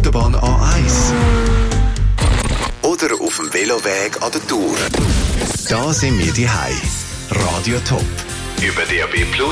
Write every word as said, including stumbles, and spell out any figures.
Autobahn A eins. Oder auf dem Veloweg an der Tour. Da sind wir die Hei. Radio Top. Über D A B Plus.